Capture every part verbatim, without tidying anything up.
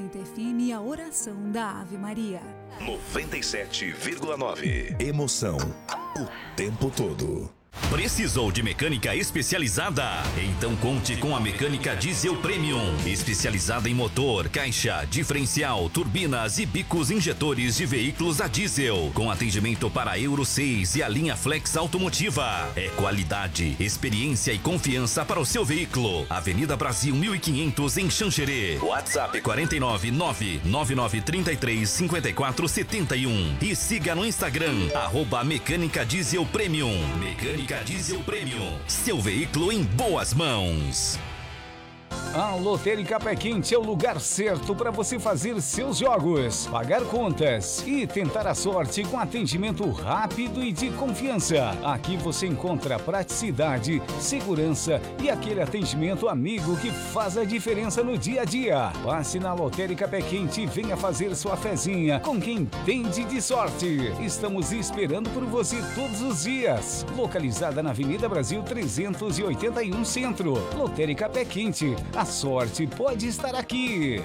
muito firme a oração da Ave Maria. noventa e sete vírgula nove. Emoção o tempo todo. Precisou de mecânica especializada? Então conte com a Mecânica Diesel Premium, especializada em motor, caixa, diferencial, turbinas e bicos injetores de veículos a diesel, com atendimento para Euro seis e a linha Flex Automotiva. É qualidade, experiência e confiança para o seu veículo. Avenida Brasil mil e quinhentos em Xanxerê. WhatsApp quatro nove nove nove nove três três cinco quatro sete um e siga no Instagram arroba Mecânica Diesel Premium. Mecânica Diesel Premium, seu veículo em boas mãos. A Lotérica Pé Quente é o lugar certo para você fazer seus jogos, pagar contas e tentar a sorte com atendimento rápido e de confiança. Aqui você encontra praticidade, segurança e aquele atendimento amigo que faz a diferença no dia a dia. Passe na Lotérica Pé Quente e venha fazer sua fezinha com quem entende de sorte. Estamos esperando por você todos os dias. Localizada na Avenida Brasil trezentos e oitenta e um Centro. Lotérica Pé Quente. A sorte pode estar aqui.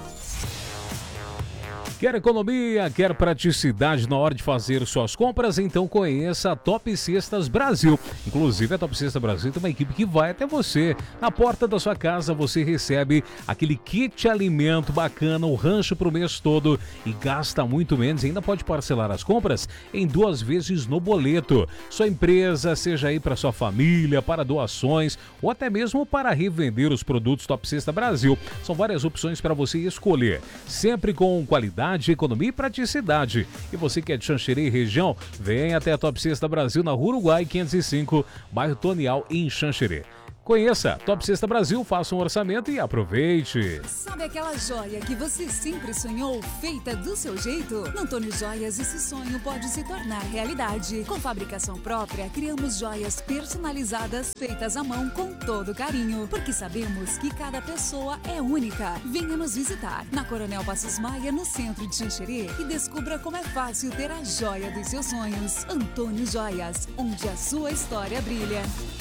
Quer economia, quer praticidade na hora de fazer suas compras? Então conheça a Top Cestas Brasil. Inclusive a Top Cestas Brasil tem uma equipe que vai até você. Na porta da sua casa você recebe aquele kit alimento bacana, o rancho para o mês todo e gasta muito menos. Ainda pode parcelar as compras em duas vezes no boleto. Sua empresa, seja aí para sua família, para doações ou até mesmo para revender os produtos Top Cesta Brasil. São várias opções para você escolher. Sempre com qualidade, economia e praticidade. E você que é de Xanxerê e região, vem até a Top Cesta Brasil na Rua Uruguai quinhentos e cinco, bairro Tonial, em Xanxerê. Conheça Top Cesta Brasil, faça um orçamento e aproveite. Sabe aquela joia que você sempre sonhou, feita do seu jeito? No Antônio Joias, esse sonho pode se tornar realidade. Com fabricação própria, criamos joias personalizadas, feitas à mão com todo carinho, porque sabemos que cada pessoa é única. Venha nos visitar na Coronel Passos Maia, no centro de Xanxerê, e descubra como é fácil ter a joia dos seus sonhos. Antônio Joias, onde a sua história brilha.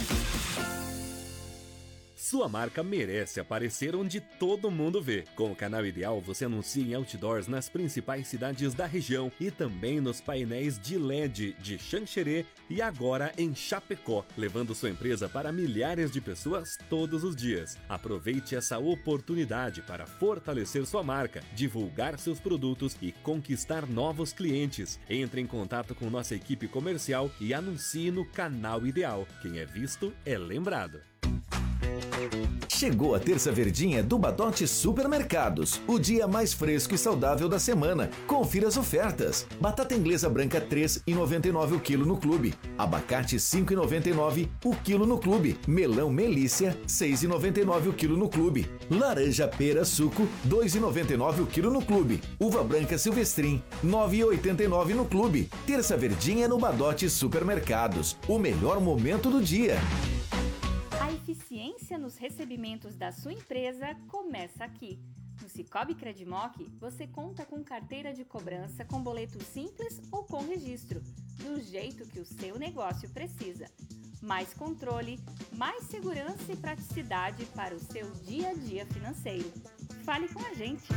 Sua marca merece aparecer onde todo mundo vê. Com o Canal Ideal, você anuncia em outdoors nas principais cidades da região e também nos painéis de L E D de Xanxerê e agora em Chapecó, levando sua empresa para milhares de pessoas todos os dias. Aproveite essa oportunidade para fortalecer sua marca, divulgar seus produtos e conquistar novos clientes. Entre em contato com nossa equipe comercial e anuncie no Canal Ideal. Quem é visto é lembrado. Chegou a terça verdinha do Badote Supermercados, o dia mais fresco e saudável da semana. Confira as ofertas. Batata inglesa branca três reais e noventa e nove centavos o quilo no clube. Abacate cinco reais e noventa e nove centavos o quilo no clube. Melão Melícia seis reais e noventa e nove centavos o quilo no clube. Laranja pera suco dois reais e noventa e nove centavos o quilo no clube. Uva branca Silvestrim nove reais e oitenta e nove centavos no clube. Terça verdinha no Badote Supermercados, o melhor momento do dia. A eficiência nos recebimentos da sua empresa começa aqui. No Cicobi Credimoc, você conta com carteira de cobrança com boleto simples ou com registro, do jeito que o seu negócio precisa. Mais controle, mais segurança e praticidade para o seu dia a dia financeiro. Fale com a gente!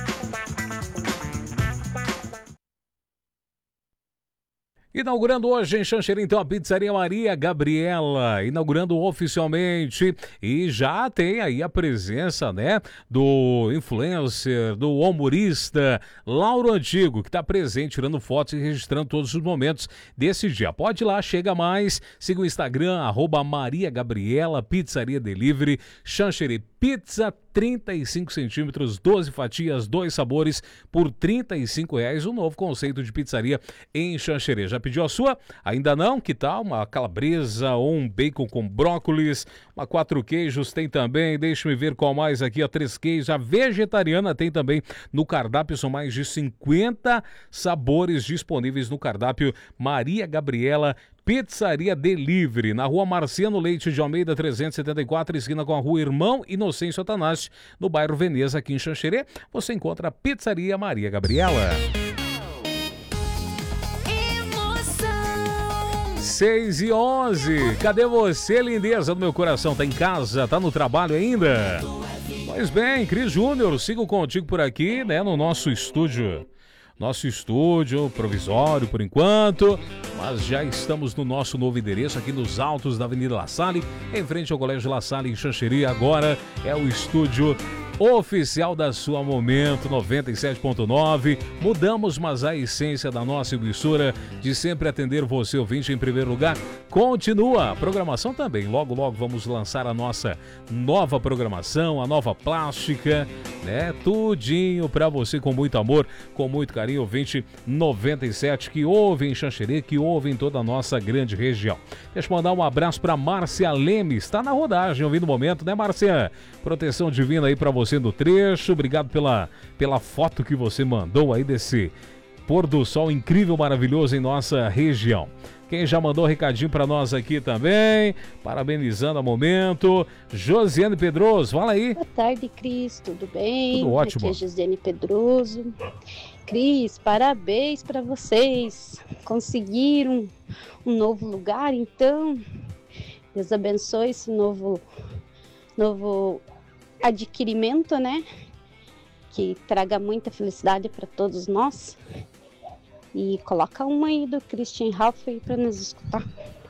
Inaugurando hoje em Xanxerê, então, a Pizzaria Maria Gabriela, inaugurando oficialmente, e já tem aí a presença, né, do influencer, do humorista Lauro Antigo, que está presente, tirando fotos e registrando todos os momentos desse dia. Pode ir lá, chega mais, siga o Instagram, arroba Maria Gabriela, Pizzaria Delivery, Xanxerê Pizza, trinta e cinco centímetros, doze fatias, dois sabores por trinta e cinco reais. Um novo conceito de pizzaria em Xanxerê. Já pediu a sua? Ainda não? Que tal? Uma calabresa ou um bacon com brócolis, uma quatro queijos tem também. Deixa-me ver qual mais aqui, a três queijos. A vegetariana tem também no cardápio. São mais de cinquenta sabores disponíveis no cardápio Maria Gabriela Pizzaria Delivery, na Rua Marciano Leite de Almeida, trezentos e setenta e quatro, esquina com a Rua Irmão Inocêncio Atanásio, no bairro Veneza, aqui em Xanxerê. Você encontra a Pizzaria Maria Gabriela. Emoção seis e onze. Cadê você, lindeza do meu coração? Tá em casa? Tá no trabalho ainda? Pois bem, Cris Júnior, sigo contigo por aqui, né, no nosso estúdio. Nosso estúdio provisório por enquanto, mas já estamos no nosso novo endereço aqui nos altos da Avenida La Salle, em frente ao Colégio La Salle em Xanxerê. Agora é o estúdio oficial da sua Momento noventa e sete ponto nove. Mudamos, mas a essência da nossa emissora de sempre atender você, ouvinte, em primeiro lugar, continua. A programação também. Logo, logo vamos lançar a nossa nova programação, a nova plástica, né? Tudinho pra você com muito amor, com muito carinho, ouvinte noventa e sete, que ouve em Xanxerê, que ouve em toda a nossa grande região. Deixa eu mandar um abraço pra Márcia Leme, está na rodagem, ouvindo o Momento, né, Márcia? Proteção divina aí pra você do trecho. Obrigado pela, pela foto que você mandou aí desse pôr do sol incrível, maravilhoso em nossa região. Quem já mandou um recadinho para nós aqui também, parabenizando a Momento, Josiane Pedroso, fala aí. Boa tarde, Cris, tudo bem? Tudo ótimo. Aqui é Josiane Pedroso. Cris, parabéns para vocês, conseguiram um novo lugar, então Deus abençoe esse novo novo adquirimento, né? Que traga muita felicidade para todos nós. E coloca uma aí do Christian Ralph aí para nos escutar.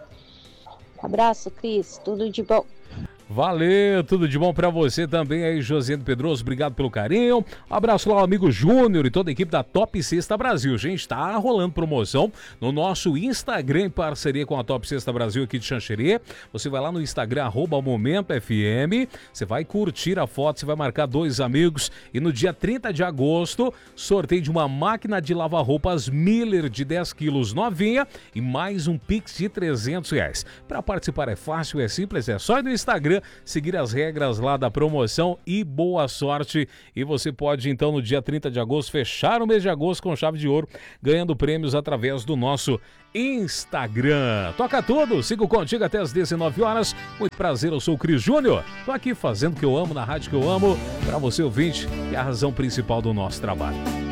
Abraço, Cris. Tudo de bom. Valeu, tudo de bom pra você também aí, Josiane Pedroso, obrigado pelo carinho. Abraço lá ao amigo Júnior e toda a equipe da Top Sexta Brasil. Gente, tá rolando promoção no nosso Instagram em parceria com a Top Sexta Brasil aqui de Xanxerê. Você vai lá no Instagram, arroba Momento F M, você vai curtir a foto, você vai marcar dois amigos e no dia trinta de agosto, sorteio de uma máquina de lavar roupas Miller de dez quilos novinha e mais um Pix de trezentos reais. Pra participar é fácil, é simples, é só ir no Instagram, seguir as regras lá da promoção e boa sorte. E você pode então no dia trinta de agosto fechar o mês de agosto com chave de ouro, ganhando prêmios através do nosso Instagram. Toca tudo, sigo contigo até as dezenove horas. Muito prazer, eu sou o Cris Júnior. Tô aqui fazendo o que eu amo, na rádio que eu amo, para você ouvinte, que é a razão principal do nosso trabalho.